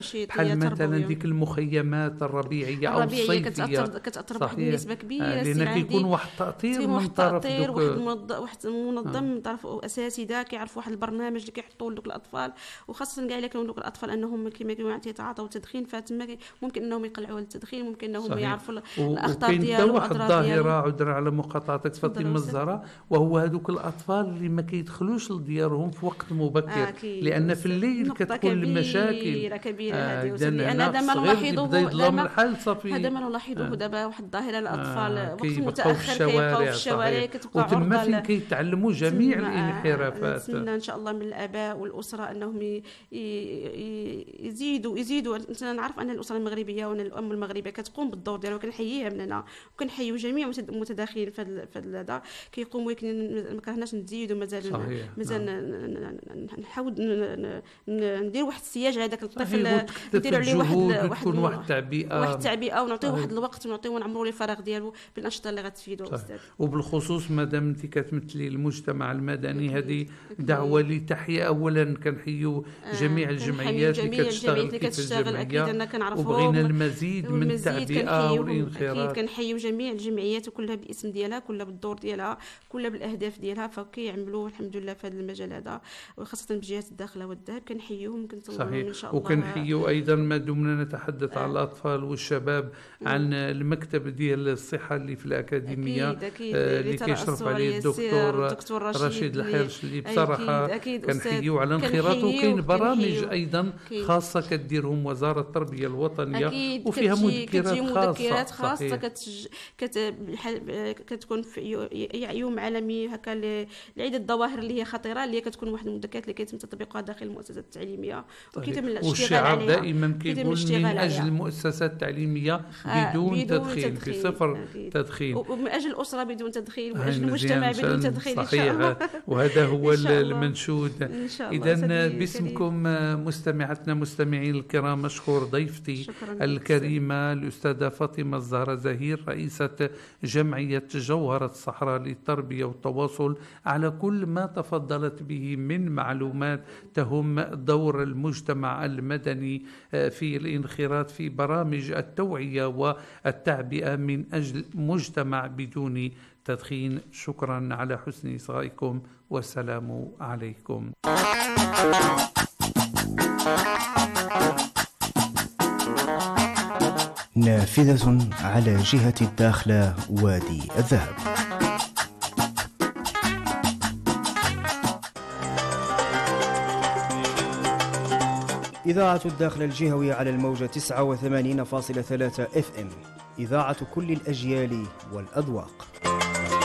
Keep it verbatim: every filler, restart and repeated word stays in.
بحال مثلا ديك المخيمات الربيعيه او الصيفيه كتاثر كتاثر بواحد النسبه كبيره، لان كيكون واحد التاثير من طرف دوك واحد واحد منظم من طرف اساتذه كيعرفوا واحد البرنامج اللي كيحطوا لدوك الاطفال، وخاصه كاع الا كانوا دوك الاطفال انهم كما كيما تيتعاطوا التدخين، فتما ممكن انهم يقلعوا التدخين، ممكن انهم صحيح. يعرفوا الاخطار ديالو والاضرار ديالو. وكاين ظاهره عذرا على مقاطعتك فاطمه الزهراء، وهو هذوك الاطفال اللي ما كيدخلوش لديارهم في وقت مبكر، آه لان في الليل كتكون المشاكل كبيره هذه، لان هذا ما نلاحظوه هذا ما نلاحظوه دابا واحد الظاهره الاطفال آه وقت متاخر كيبقاو في الشوارع، كتبقى وتما فين كيتعلموا جميع الانحرافات. نتمنى ان شاء الله من الاباء والاسره انهم يزيدوا يزيدوا انا نعرف ان الاسره المغربيه وان الام المغربيه كتقوم بالدور ديالها، وكنحييها من هنا، وكنحييو جميع المتداخلين في هذا كيقوموا، ولكن ما كرهناش نزيدوا مازال مازال نحاول ندير واحد السياج على داك الطفل، نديروا عليه واحد واحد واحد التعبئه واحد التعبئه ونعطيه واحد الوقت ونعطيه ونعمروا ليه الفراغ ديالو بالانشطه اللي غتفيدو استاذ. وبالخصوص مادام انت كتمثلي المجتمع المدني، هذه دعوه لتحية اولا كنحيوا جميع الجمعيات اللي كتشتغل في الجمعيه، وبغينا المزيد من التعبئه والانخراط. اكيد كنحيوا جميع الجمعيات وكلها باسم ديالها، كلها بالدور ديالها، كلها بالاهداف ديالها، فكيعملوا الحمد لله في هذا المجال هذا، وخاصه بجهات الداخله والذهب كنحيوهم كنتمنوا ان شاء الله. وكنحيوا ايضا ما دمنا نتحدث آه. عن الاطفال والشباب م. عن المكتب ديال الصحه اللي في الاكاديميه، أكيد أكيد آه اللي كيشرف عليه الدكتور, الدكتور رشيد, رشيد الحرش، اللي بصراحه كنحيوا على انخراطه. وكاين برامج ايضا خاصه كديرهم وزاره التربيه الوطنيه، أكيد وفيها مذكرات خاصه مذكرات خاصه كتج... كت... كتكون في يوم عالمي هكا لعده الظواهر اللي هي خطيره، اللي هي كتكون واحد المذكرات اللي كيتم تطبيقها داخل المؤسسات التعليميه، وكيتم الاشتغال عليها. دائما كيقول من اجل المؤسسات التعليميه بدون, بدون تدخين، بصفر تدخين، ومن اجل الاسره بدون تدخين، ومن اجل المجتمع بدون تدخين ان شاء الله. وهذا هو المنشود. اذا باسمكم مستمعتنا مستمعين الكرام، مشكور ضيفتي الكريمه الاستاذه فاطمه الزهراء زهير، رئيسه جمعيه جوهره الصحراء للتربيه والتواصل، على كل ما تفضلت به من معلومات تهم دور المجتمع المدني في الانخراط في برامج التوعية والتعبئة من أجل مجتمع بدون تدخين. شكرا على حسن إصغائكم، والسلام عليكم. نافذة على جهة الداخلة وادي الذهب. إذاعة الداخل الجهوي على الموجة تسعة وثمانين فاصلة ثلاثة اف ام، إذاعة كل الأجيال والأذواق.